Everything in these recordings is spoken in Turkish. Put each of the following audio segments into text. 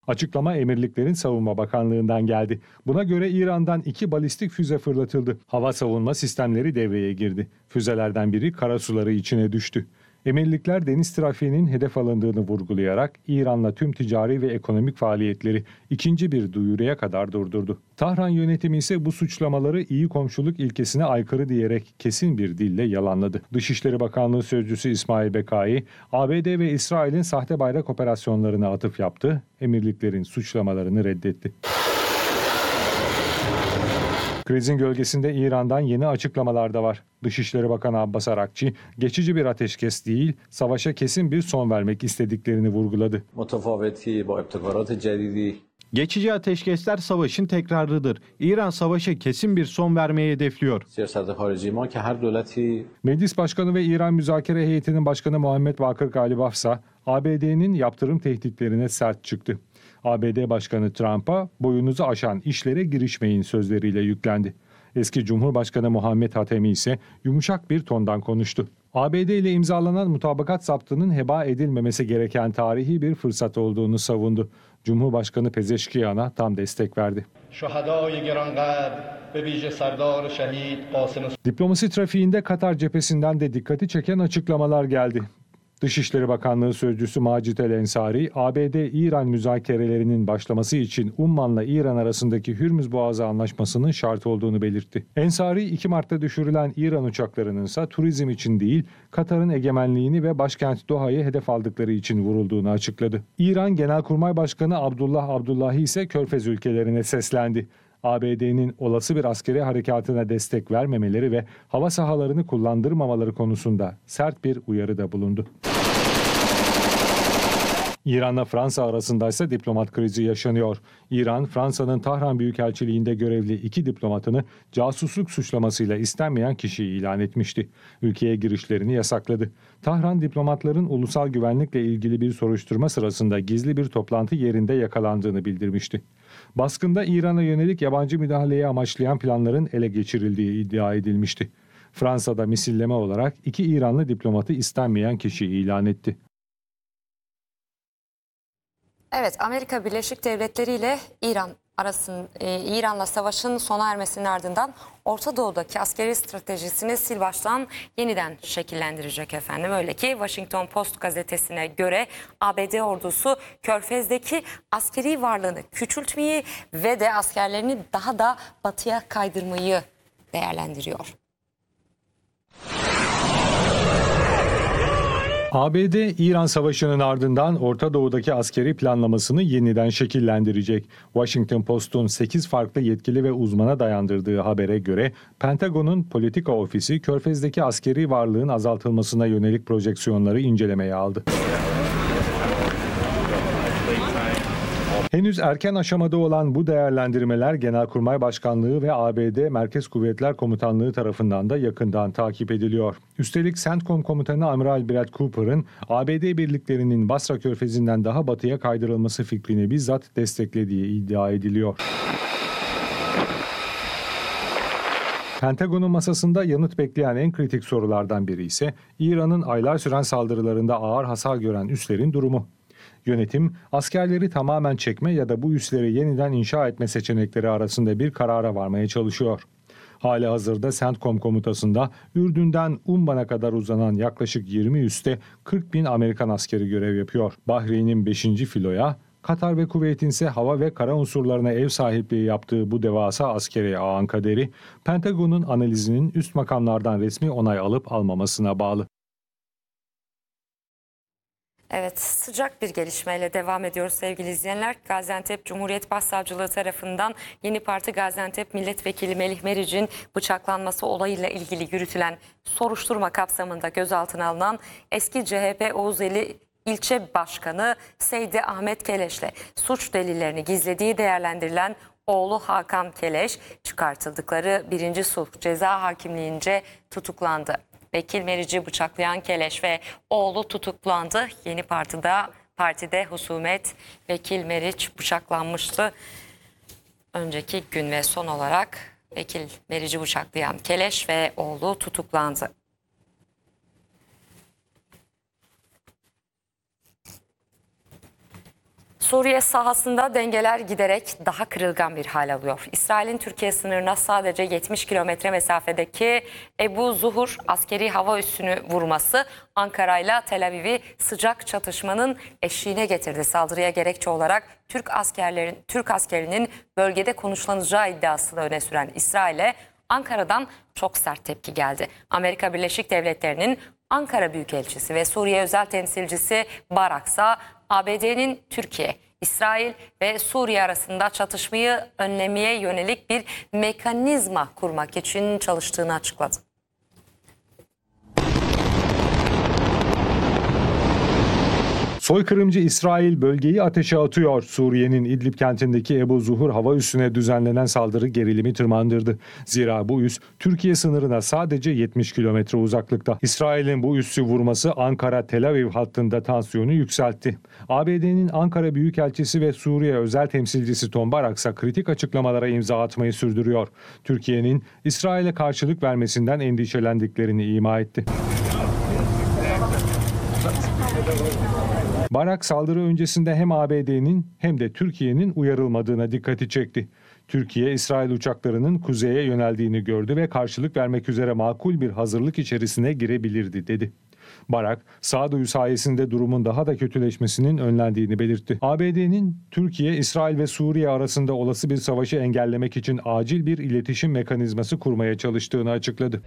Açıklama Emirliklerin Savunma Bakanlığı'ndan geldi. Buna göre İran'dan 2 balistik füze fırlatıldı. Hava savunma sistemleri devreye girdi. Füzelerden biri karasuları içine düştü. Emirlikler deniz trafiğinin hedef alındığını vurgulayarak İran'la tüm ticari ve ekonomik faaliyetleri ikinci bir duyuruya kadar durdurdu. Tahran yönetimi ise bu suçlamaları iyi komşuluk ilkesine aykırı diyerek kesin bir dille yalanladı. Dışişleri Bakanlığı Sözcüsü İsmail Bekai, ABD ve İsrail'in sahte bayrak operasyonlarına atıf yaptı, emirliklerin suçlamalarını reddetti. Krizin gölgesinde İran'dan yeni açıklamalar da var. Dışişleri Bakanı Abbas Arakçi, geçici bir ateşkes değil, savaşa kesin bir son vermek istediklerini vurguladı. Geçici ateşkesler savaşın tekrarıdır. İran savaşa kesin bir son vermeyi hedefliyor. Meclis Başkanı ve İran Müzakere Heyeti'nin Başkanı Muhammed Bakır Galibaf ise ABD'nin yaptırım tehditlerine sert çıktı. ABD Başkanı Trump'a boyunuzu aşan işlere girişmeyin sözleriyle yüklendi. Eski Cumhurbaşkanı Muhammed Hatemi ise yumuşak bir tondan konuştu. ABD ile imzalanan mutabakat zaptının heba edilmemesi gereken tarihi bir fırsat olduğunu savundu. Cumhurbaşkanı Pezeşkiyan'a tam destek verdi. Diplomasi trafiğinde Katar cephesinden de dikkati çeken açıklamalar geldi. Dışişleri Bakanlığı Sözcüsü Macit El Ensari, ABD-İran müzakerelerinin başlaması için Umman'la İran arasındaki Hürmüz Boğazı Anlaşması'nın şart olduğunu belirtti. Ensari, 2 Mart'ta düşürülen İran uçaklarının ise turizm için değil, Katar'ın egemenliğini ve başkent Doha'yı hedef aldıkları için vurulduğunu açıkladı. İran Genelkurmay Başkanı Abdullah Abdullahi ise Körfez ülkelerine seslendi. ABD'nin olası bir askeri harekatına destek vermemeleri ve hava sahalarını kullandırmamaları konusunda sert bir uyarıda bulundu. İran'la Fransa arasında ise diplomat krizi yaşanıyor. İran, Fransa'nın Tahran Büyükelçiliğinde görevli 2 diplomatını casusluk suçlamasıyla istenmeyen kişi ilan etmişti. Ülkeye girişlerini yasakladı. Tahran, diplomatların ulusal güvenlikle ilgili bir soruşturma sırasında gizli bir toplantı yerinde yakalandığını bildirmişti. Baskında İran'a yönelik yabancı müdahaleyi amaçlayan planların ele geçirildiği iddia edilmişti. Fransa'da misilleme olarak 2 İranlı diplomatı istenmeyen kişi ilan etti. Evet, Amerika Birleşik Devletleri ile İran'la savaşın sona ermesinin ardından Orta Doğu'daki askeri stratejisini sil baştan yeniden şekillendirecek efendim. Öyle ki Washington Post gazetesine göre ABD ordusu Körfez'deki askeri varlığını küçültmeyi ve de askerlerini daha da batıya kaydırmayı değerlendiriyor. ABD-İran Savaşı'nın ardından Orta Doğu'daki askeri planlamasını yeniden şekillendirecek. Washington Post'un 8 farklı yetkili ve uzmana dayandırdığı habere göre Pentagon'un politika ofisi Körfez'deki askeri varlığın azaltılmasına yönelik projeksiyonları incelemeye aldı. Henüz erken aşamada olan bu değerlendirmeler Genelkurmay Başkanlığı ve ABD Merkez Kuvvetler Komutanlığı tarafından da yakından takip ediliyor. Üstelik CENTCOM Komutanı Amiral Brad Cooper'ın ABD birliklerinin Basra Körfezi'nden daha batıya kaydırılması fikrini bizzat desteklediği iddia ediliyor. Pentagon'un masasında yanıt bekleyen en kritik sorulardan biri ise İran'ın aylar süren saldırılarında ağır hasar gören üslerin durumu. Yönetim, askerleri tamamen çekme ya da bu üsleri yeniden inşa etme seçenekleri arasında bir karara varmaya çalışıyor. Halihazırda CENTCOM komutasında Ürdün'den Umman'a kadar uzanan yaklaşık 20 üste 40 bin Amerikan askeri görev yapıyor. Bahreyn'in 5. filoya, Katar ve Kuveyt'in ise hava ve kara unsurlarına ev sahipliği yaptığı bu devasa askeri ağın kaderi, Pentagon'un analizinin üst makamlardan resmi onay alıp almamasına bağlı. Evet, sıcak bir gelişmeyle devam ediyoruz sevgili izleyenler. Gaziantep Cumhuriyet Başsavcılığı tarafından Yeni Parti Gaziantep Milletvekili Melih Meriç'in bıçaklanması olayıyla ilgili yürütülen soruşturma kapsamında gözaltına alınan eski CHP Oğuzeli İlçe Başkanı Seydi Ahmet Keleş'le suç delillerini gizlediği değerlendirilen oğlu Hakan Keleş çıkartıldıkları 1. Sulh Ceza Hakimliğince tutuklandı. Vekil Meriç'i bıçaklayan Keleş ve oğlu tutuklandı. Yeni partide husumet, Vekil Meriç bıçaklanmıştı. Önceki gün ve son olarak Vekil Meriç'i bıçaklayan Keleş ve oğlu tutuklandı. Suriye sahasında dengeler giderek daha kırılgan bir hal alıyor. İsrail'in Türkiye sınırına sadece 70 kilometre mesafedeki Ebu Zuhur askeri hava üssünü vurması Ankara ile Tel Aviv'i sıcak çatışmanın eşiğine getirdi. Saldırıya gerekçe olarak Türk askerinin bölgede konuşlanacağı iddiasını öne süren İsrail'e Ankara'dan çok sert tepki geldi. Amerika Birleşik Devletleri'nin Ankara Büyükelçisi ve Suriye özel temsilcisi Baraksa ABD'nin Türkiye, İsrail ve Suriye arasında çatışmayı önlemeye yönelik bir mekanizma kurmak için çalıştığını açıkladı. Soykırımcı İsrail bölgeyi ateşe atıyor. Suriye'nin İdlib kentindeki Ebu Zuhur hava üssüne düzenlenen saldırı gerilimi tırmandırdı. Zira bu üs Türkiye sınırına sadece 70 kilometre uzaklıkta. İsrail'in bu üssü vurması Ankara-Tel Aviv hattında tansiyonu yükseltti. ABD'nin Ankara Büyükelçisi ve Suriye özel temsilcisi Tom Baraksa kritik açıklamalara imza atmayı sürdürüyor. Türkiye'nin İsrail'e karşılık vermesinden endişelendiklerini ima etti. Barak saldırı öncesinde hem ABD'nin hem de Türkiye'nin uyarılmadığına dikkati çekti. Türkiye, İsrail uçaklarının kuzeye yöneldiğini gördü ve karşılık vermek üzere makul bir hazırlık içerisine girebilirdi dedi. Barak, sağduyu sayesinde durumun daha da kötüleşmesinin önlendiğini belirtti. ABD'nin Türkiye, İsrail ve Suriye arasında olası bir savaşı engellemek için acil bir iletişim mekanizması kurmaya çalıştığını açıkladı.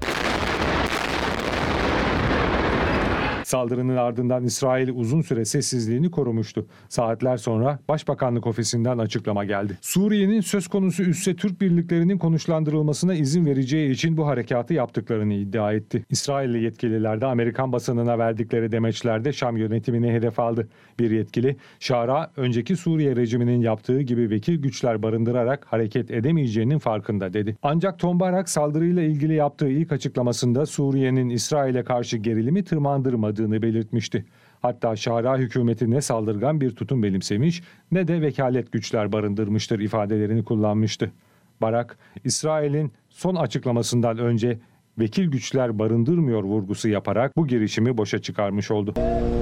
Saldırının ardından İsrail uzun süre sessizliğini korumuştu. Saatler sonra Başbakanlık ofisinden açıklama geldi. Suriye'nin söz konusu üsse Türk birliklerinin konuşlandırılmasına izin vereceği için bu harekatı yaptıklarını iddia etti. İsrailli yetkililer de Amerikan basınına verdikleri demeçlerde Şam yönetimini hedef aldı. Bir yetkili, Şara önceki Suriye rejiminin yaptığı gibi vekil güçler barındırarak hareket edemeyeceğinin farkında dedi. Ancak Tom Barak saldırıyla ilgili yaptığı ilk açıklamasında Suriye'nin İsrail'e karşı gerilimi tırmandırmadığını belirtmişti. Hatta Şara hükümeti ne saldırgan bir tutum benimsemiş ne de vekalet güçler barındırmıştır ifadelerini kullanmıştı. Barak, İsrail'in son açıklamasından önce vekil güçler barındırmıyor vurgusu yaparak bu girişimi boşa çıkarmış oldu.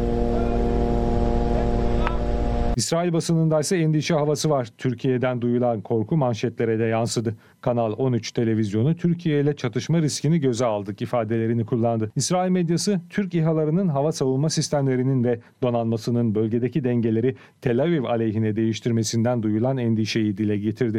İsrail basınında ise endişe havası var. Türkiye'den duyulan korku manşetlere de yansıdı. Kanal 13 televizyonu Türkiye ile çatışma riskini göze aldık ifadelerini kullandı. İsrail medyası Türk İHA'larının hava savunma sistemlerinin ve donanmasının bölgedeki dengeleri Tel Aviv aleyhine değiştirmesinden duyulan endişeyi dile getirdi.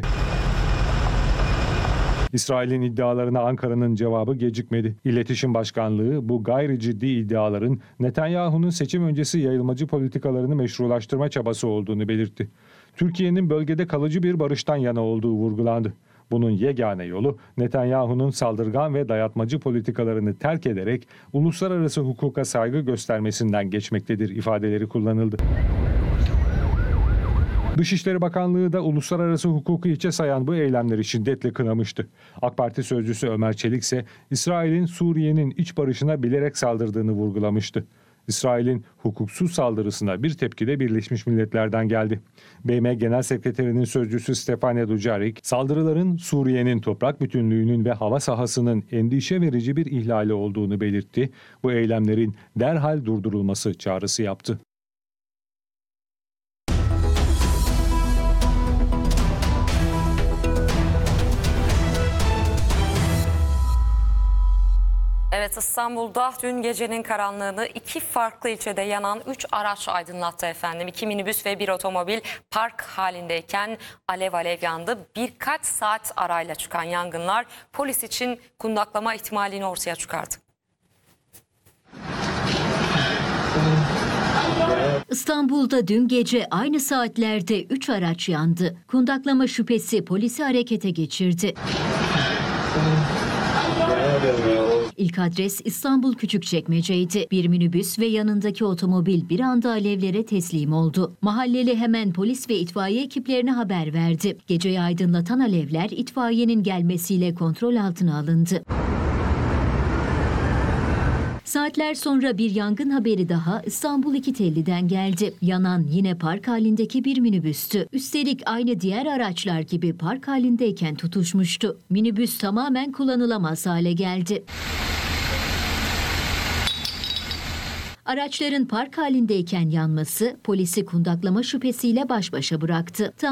İsrail'in iddialarına Ankara'nın cevabı gecikmedi. İletişim Başkanlığı bu gayri ciddi iddiaların Netanyahu'nun seçim öncesi yayılmacı politikalarını meşrulaştırma çabası olduğunu belirtti. Türkiye'nin bölgede kalıcı bir barıştan yana olduğu vurgulandı. Bunun yegane yolu Netanyahu'nun saldırgan ve dayatmacı politikalarını terk ederek uluslararası hukuka saygı göstermesinden geçmektedir ifadeleri kullanıldı. Dışişleri Bakanlığı da uluslararası hukuku hiçe sayan bu eylemleri şiddetle kınamıştı. AK Parti sözcüsü Ömer Çelik ise İsrail'in Suriye'nin iç barışına bilerek saldırdığını vurgulamıştı. İsrail'in hukuksuz saldırısına bir tepki de Birleşmiş Milletler'den geldi. BM Genel Sekreterinin sözcüsü Stefane Dujarric, saldırıların Suriye'nin toprak bütünlüğünün ve hava sahasının endişe verici bir ihlali olduğunu belirtti. Bu eylemlerin derhal durdurulması çağrısı yaptı. Evet, İstanbul'da dün gecenin karanlığını iki farklı ilçede yanan 3 araç aydınlattı efendim. 2 minibüs ve bir otomobil park halindeyken alev alev yandı. Birkaç saat arayla çıkan yangınlar polis için kundaklama ihtimalini ortaya çıkardı. İstanbul'da dün gece aynı saatlerde 3 araç yandı. Kundaklama şüphesi polisi harekete geçirdi. İlk adres İstanbul Küçükçekmece'ydi. Bir minibüs ve yanındaki otomobil bir anda alevlere teslim oldu. Mahalleli hemen polis ve itfaiye ekiplerine haber verdi. Geceyi aydınlatan alevler itfaiyenin gelmesiyle kontrol altına alındı. Saatler sonra bir yangın haberi daha İstanbul İkitelli'den geldi. Yanan yine park halindeki bir minibüstü. Üstelik aynı diğer araçlar gibi park halindeyken tutuşmuştu. Minibüs tamamen kullanılamaz hale geldi. Araçların park halindeyken yanması polisi kundaklama şüphesiyle baş başa bıraktı.